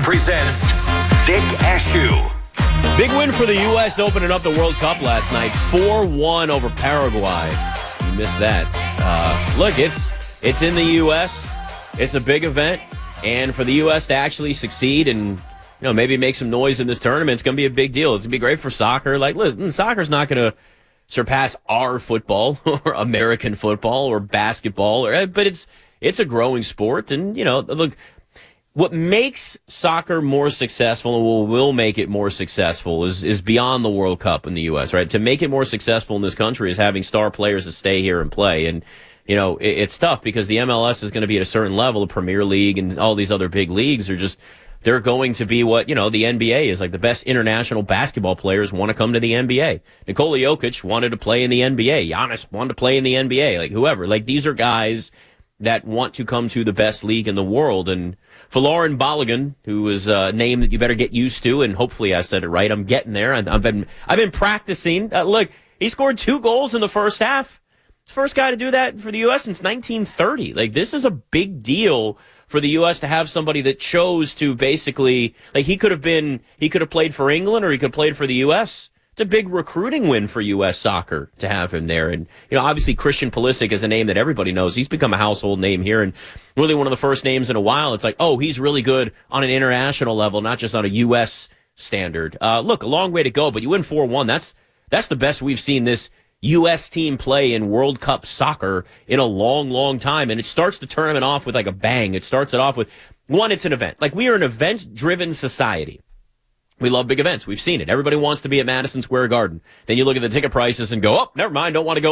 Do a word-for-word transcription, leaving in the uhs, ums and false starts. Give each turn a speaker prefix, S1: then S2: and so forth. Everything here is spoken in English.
S1: presents Dick Ashew.
S2: Big win for the U S opening up the World Cup last night, four one over Paraguay. You missed that. Uh, look, it's it's in the U S. It's a big event, and for the U S to actually succeed and you know maybe make some noise in this tournament, it's going to be a big deal. It's going to be great for soccer. Like, listen, soccer's not going to surpass our football or American football or basketball, or but it's it's a growing sport, and you know, look. What makes soccer more successful and what will make it more successful is, is beyond the World Cup in the U S, right? To make it more successful in this country is having star players to stay here and play. And, you know, it, it's tough because the M L S is going to be at a certain level. The Premier League and all these other big leagues are just, they're going to be what, you know, the N B A is. Like, the best international basketball players want to come to the N B A. Nikola Jokic wanted to play in the N B A. Giannis wanted to play in the N B A. Like, whoever. Like, these are guys that want to come to the best league in the world. And Folarin Balogun, who is a name that you better get used to, and hopefully I said it right. I'm getting there. I've been I've been practicing. Uh, look, he scored two goals in the first half. First guy to do that for the U S since nineteen thirty. Like, this is a big deal for the U S to have somebody that chose to basically, like, he could have been, he could have played for England or he could have played for the U S. It's a big recruiting win for U S soccer to have him there. And, you know, obviously Christian Pulisic is a name that everybody knows. He's become a household name here and really one of the first names in a while. It's like, oh, he's really good on an international level, not just on a U S standard. Uh, look, a long way to go, but you win four one. That's, that's the best we've seen this U S team play in World Cup soccer in a long, long time. And it starts the tournament off with like a bang. It starts it off with, one, it's an event. Like, we are an event-driven society. We love big events. We've seen it. Everybody wants to be at Madison Square Garden. Then you look at the ticket prices and go, oh, never mind, don't want to go